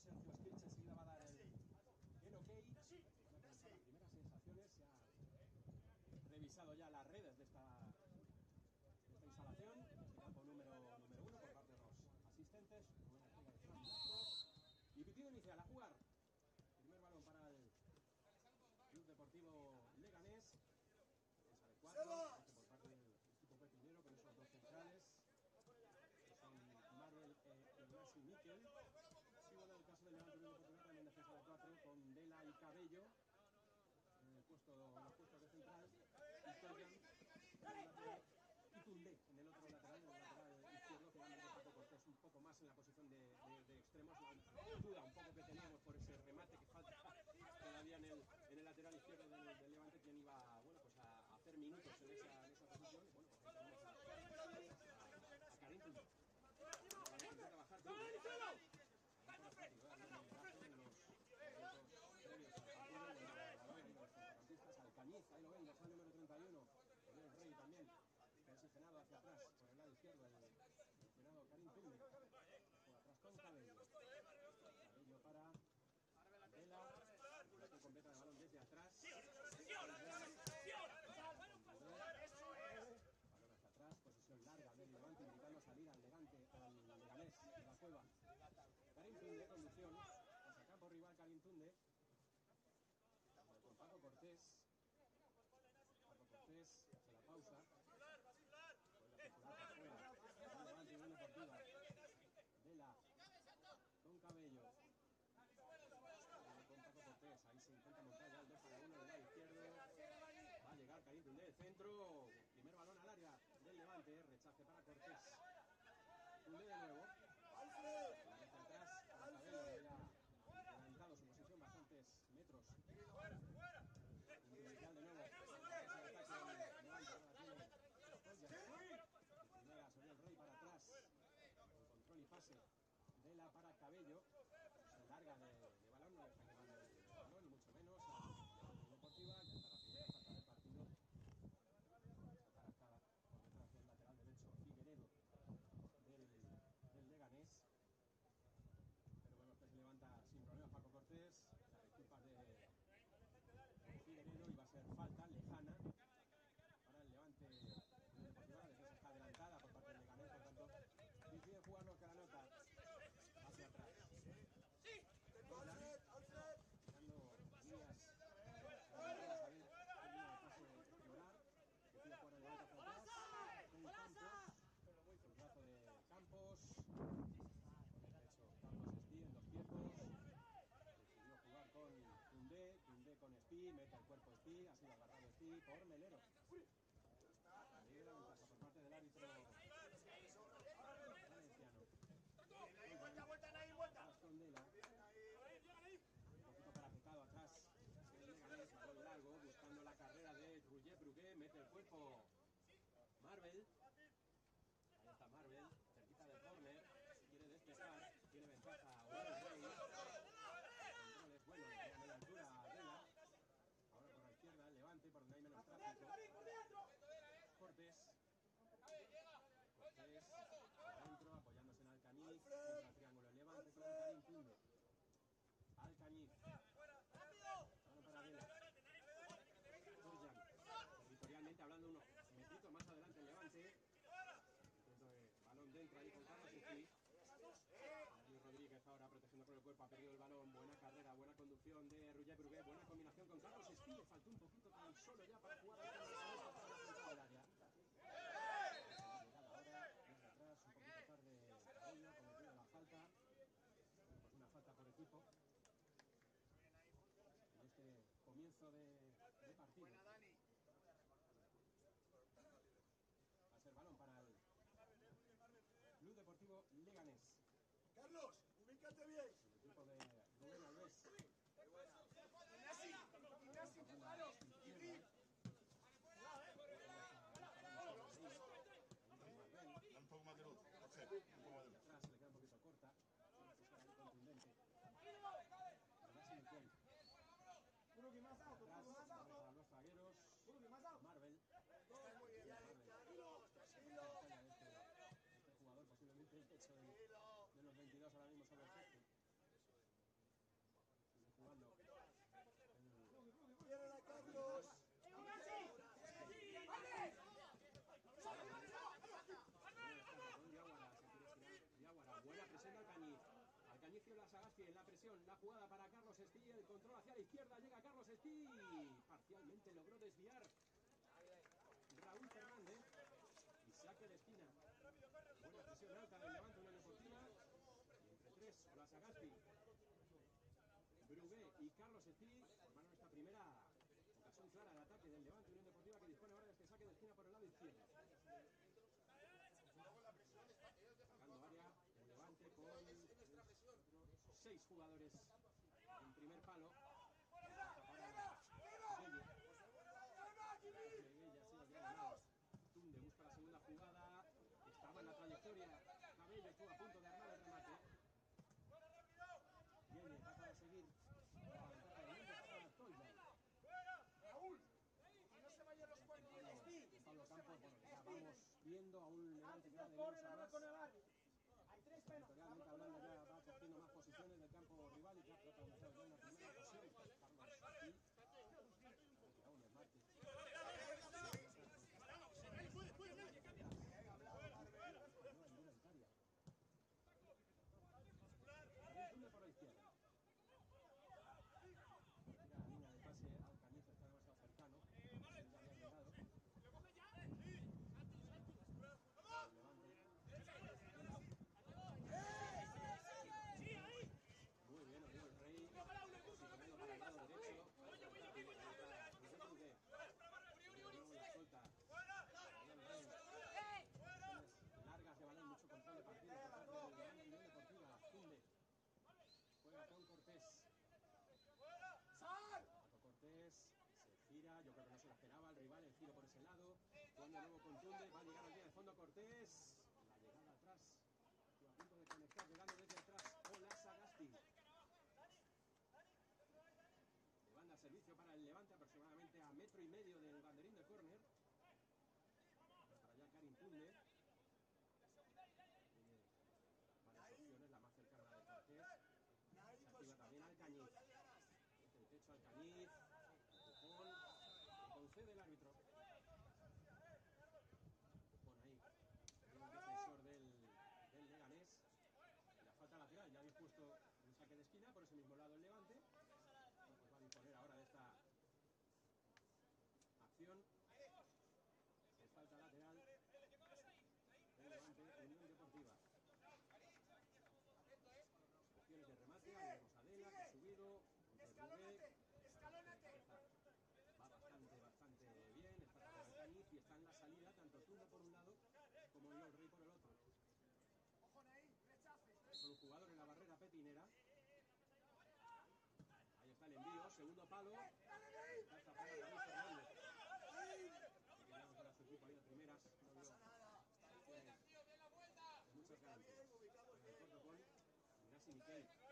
Sergio Scrich enseguida va a dar el ok. Bueno, las primeras sensaciones, se ha revisado ya las redes de esta instalación. El campo número 1 por parte de los asistentes. Buena entrega de Fran Blasco. Y pitido inicial a jugar. Primer balón para el Club Deportivo Leganés. Defensa de 4, por parte del equipo pepinero, con esos dos centrales, que son Marvel y Ignasi Miquel. Y bueno, en el caso del Levante Unión Deportiva, también defensa de 4, con Dela y Cabello en los puestos de central, y Stoyan y Tundé en el otro lateral, en el lateral izquierdo, finalmente Paco Cortés un poco más en la posición de extremos. La duda un poco que teníamos por ese remate que falta todavía en el lateral izquierdo del Levante, quien iba, bueno, pues a hacer minutos en esa posición. Bueno, pues ahí tenemos a Karim Tundé. Intenta bajar Alcañiz, ahí lo ven, el número 31, el Rey también, oxigenado hacia atrás, por el lado izquierdo, el mencionado Karim Tundé, por atrás con Cabello para Vela, que completa el balón desde atrás, atrás, posesión larga del Levante, intentando salir al Levante, al Leganés de la Cueva. Karim Tundé, conducción, hacia campo rival Karim Tundé, con Paco Cortés. Paco Cortés hace la pausa. Levante, Unión Deportiva. Vela, con Cabello. Con Paco Cortés, ahí se intenta montar ya el 2 para 1 del lado izquierdo. Va a llegar Karim Tundé del centro. Primer balón al área del Levante. Rechace para Cortés. Tundé de nuevo. Hacia atrás para Cabello, ya adelantado su posición bastantes metros. Individual de nuevo. Primera sobre el Rey para atrás. Con control y pase. Vela para Cabello. Se larga de balón, no deja que vaya el balón, ni mucho menos. A la Deportiva, ya está la primera falta del partido. Atarajada por detrás del lateral derecho Figueredo del Leganés. Pero bueno, que se levanta sin problemas Paco Cortés. Las equipas de Figueredo, y va a ser falta lejana para el Levante Unión Deportiva. La defensa está adelantada por parte del Leganés, por tanto decide jugar los que la nota hacia atrás. Tirando líneas a ver línea de pase triangular, decide jugar el Levante hacia atrás con Campos, el brazo de Campos, con el derecho Campos Espí en dos tiempos. Decidió jugar con Tundé con Espí, mete el cuerpo Espí, ha sido agarrado Espí por Melero. Ahí la ventaja por parte del árbitro valenciano. Condela. Un poquito parapetado atrás. El Leganés, balón largo, buscando la carrera de Roger Brugué, mete el cuerpo Marvel. Ahí está Marvel, cerquita del córner, quiere despejar, tiene ventaja Rey. El control es bueno, a media altura a Vela. Ahora por la izquierda, el Levante, por donde hay menos tráfico. Cortés, adentro, apoyándose en Alcañiz, entra el triángulo el Levante con Karim Tundé. Alcañiz, bueno para Vela. Territorialmente hablando, unos metritos más adelante el Levante. Balón dentro ahí con Carlos Espí. Daniel Rodríguez ahora protegiendo con el cuerpo, ha perdido el balón. Buena carrera, buena conducción de Roger Brugué, buena combinación con Carlos Espí. Le faltó un poquito tan solo ya para jugar ahí con el área. Ahora, desde atrás, un poquito tarde, Cabello ha cometido la falta. Pues una falta por equipo en este comienzo de partido. Va a ser balón para el Club Deportivo Leganés. Carlos, ubícate bien. El equipo de Rubén Alves. Ignasi, Carlos. Un poco más de luz. Atrás se le queda un poquito corta. Contundente. Uno que más alto, Atrás, a los zagueros. Marvel. Este jugador posiblemente el techo de los 22 ahora mismo sobre el césped. servicio la Sagasti en la presión. La jugada para Carlos Espí. El control hacia la izquierda. Llega Carlos Espí. Parcialmente logró desviar Raúl Fernández. Y saque de esquina. Buena presión alta del Levante Unión Deportiva. Y entre tres, la Sagasti, Brugué y Carlos Espí formaron esta primera ocasión clara de ataque del Levante Unión Deportiva, que dispone ahora de este saque de esquina por el lado izquierdo. Sacando área, el Levante con 6 jugadores en primer palo. Tunde busca la segunda jugada. Estaba en la trayectoria. Cabello estuvo a punto de armar el remate. Viene, trata de seguir. Raúl, que no se vayan los cuernos de Espí. Pablo Campos, bueno, ya vamos viendo a un Levante que va de Corre menos a la más. con el área. Hay 3 menos. Realmente hablando ya va cogiendo más posiciones del campo rival y que ha protagonizado ya una primera ocasión. Carlos Espí. Aún el martes. Por la izquierda. La línea de pase al Cañizo está demasiado cercano. Ya había llegado. Muy bien, Oriol Rey. Posicionando para el lado derecho. Largas de balón, mucho control de partido por parte de la Unión Deportiva. Tunde juega con Cortés. Paco Cortés se gira, yo creo que no se lo esperaba el rival, el giro por ese lado. Cuando de nuevo con Tunde, va a llegar al día de fondo Cortés. La llegada atrás, estuvo a punto de conectar, llegando desde atrás Ola Sagasti. Le manda servicio para el Levante aproximadamente a 1,5 metros del banderín de córner. Para allá Karim Tunde. Varias opciones, la más cercana a la de Cortés. Se activa también Alcañiz. El techo Alcañiz. Empujón. Le concede el árbitro. Empujón ahí. El defensor del Leganés. Y la falta lateral. Ya habéis puesto un saque de esquina por ese mismo lado el Levante. Bueno, pues va a disponer ahora de esta acción. De falta lateral. El Levante Unión Deportiva. Opciones de remate, ahí vemos a Adela, que ha subido, va bastante bien, está para el Cañiz y está en la salida, tanto Tunde por un lado como Oriol Rey por el otro. Son un jugador en la barrera pepinera. Ahí está el envío, segundo palo. Alcanza para David Fernández. Que quería meter a su equipo ahí de primeras, no dio muchas garantías. En el corto con Ignacio Miquel.